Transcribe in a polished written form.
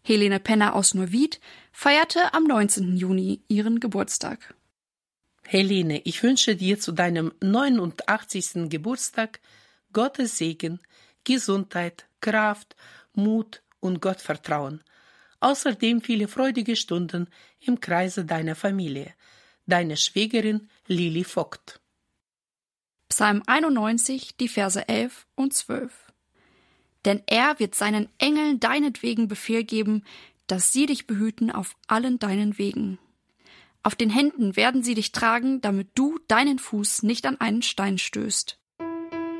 Helene Penner aus Neuwied feierte am 19. Juni ihren Geburtstag. Helene, ich wünsche dir zu deinem 89. Geburtstag Gottes Segen, Gesundheit, Kraft, Mut und Gottvertrauen. Außerdem viele freudige Stunden im Kreise deiner Familie. Deine Schwägerin Lili Vogt. Psalm 91, die Verse 11 und 12. Denn er wird seinen Engeln deinetwegen Befehl geben, dass sie dich behüten auf allen deinen Wegen. Auf den Händen werden sie dich tragen, damit du deinen Fuß nicht an einen Stein stößt.